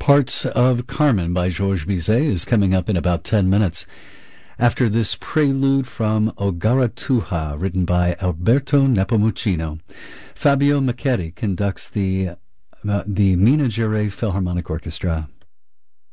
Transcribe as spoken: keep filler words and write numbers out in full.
part of Carmen by Georges Bizet is coming up in about ten minutes. After this prelude from Ogaratuha, written by Alberto Nepomuceno, Fabio Macchetti conducts the uh, the Minas Gerais Philharmonic Orchestra.